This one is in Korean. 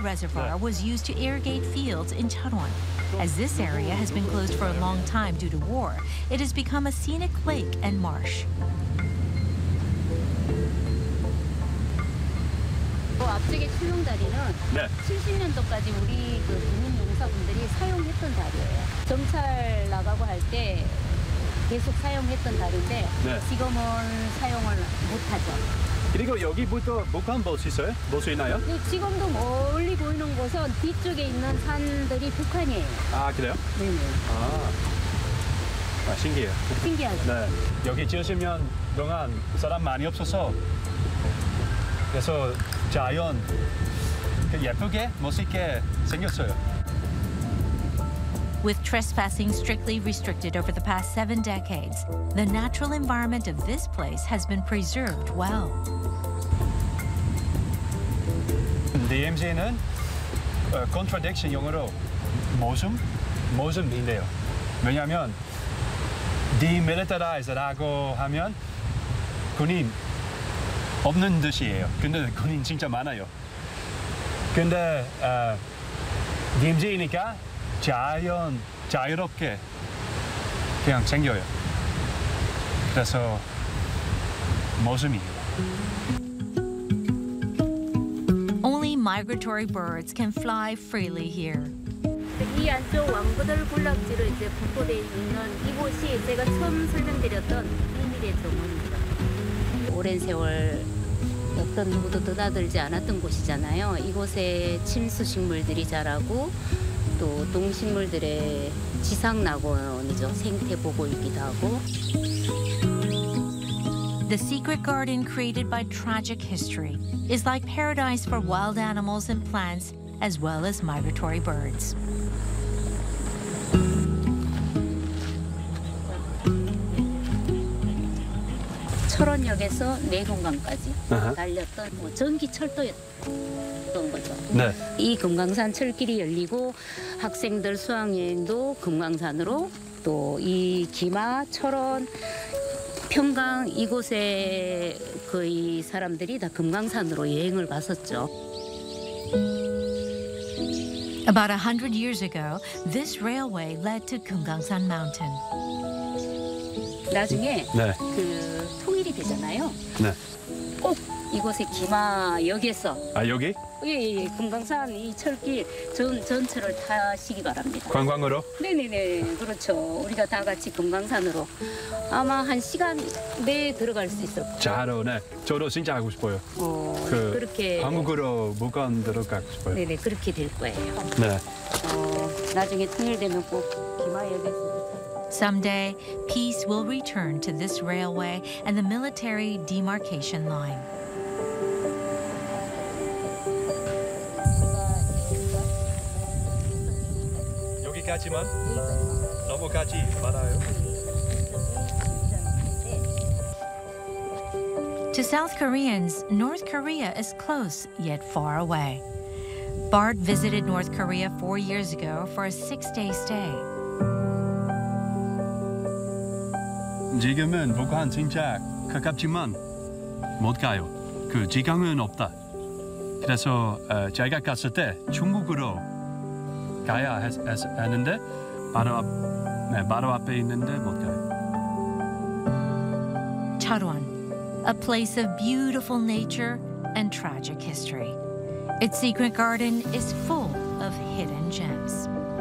reservoir was used to irrigate fields in Charon. As this area has been closed for a long time due to war, it has become a scenic lake and marsh. 앞쪽에 출렁다리는 70년도까지 우리 그 주민농사분들이 사용했던 다리예요. 정찰 나가고 할 때 계속 사용했던 다리인데 지금은 사용을 못하죠. 그리고 여기부터 목한 볼 수 있어요? 볼 수 있나요? 지금도 멀리 보이는 곳은 뒤쪽에 있는 산들이 북한이에요. 아, 그래요? 네네. 신기해요. 신기하죠? 네. 여기 70년 동안 사람 많이 없어서 그래서 자연 예쁘게 멋있게 생겼어요. With trespassing strictly restricted over the past 7 decades, the natural environment of this place has been preserved well. DMZ는 contradiction 영어로 모순인데요. 왜냐하면 demilitarize라고 하면 군인 없는 뜻이에요. 근데 군인 진짜 많아요. 근데 DMZ니까 자유롭게 그냥 생겨요. 그래서 모순이에요. Only migratory birds can fly freely here. 이 안쪽 왕부들 군락지로 이제 분포되어 있는 이곳이 제가 처음 설명드렸던 비밀의 정원입니다. 오랜 세월 어떤 누구도 드나들지 않았던 곳이잖아요. 이곳에 침수식물들이 자라고 또 동식물들의 지상낙원이죠. 생태 보고이기도 하고. The secret garden created by tragic history is like paradise for wild animals and plants as well as migratory birds. 철원역에서 내동강까지 달렸던 전기철도였던 거죠. 네. 이 금강산 철길이 열리고 학생들 수학여행도 금강산으로 또 이 기마, 철원, 평강 이곳에 거의 사람들이 다 금강산으로 여행을 갔었죠. About 100 years ago, this railway led to Kumgangsan Mountain. 나중에 그 통일이 되잖아요. 네. 꼭 이곳에 기마역에서 여기? 예, 금강산 이 철길 전체를 타시기 바랍니다. 관광으로? 네네네, 그렇죠. 우리가 다 같이 금강산으로 아마 1시간 내에 들어갈 수 있을 거예요. 자로, 네. 저도 진짜 하고 싶어요. 그렇게 한국으로 무관 들어가고 싶어요. 네네, 그렇게 될 거예요. 네. 나중에 통일되면 꼭 기마역에서. Someday, peace will return to this railway and the military demarcation line. 여기까지만 넘어가지 말아요. To South Koreans, North Korea is close yet far away. Bart visited North Korea 4 years ago for a 6-day stay. 지금은 북한 진짜 가깝지만 못 가요. 그 지강은 없다. 그래서 제가 갔을 때 중국으로 가야 했는데 바로 앞에 있는데 못 가요. Charon, a place of beautiful nature and tragic history. Its secret garden is full of hidden gems.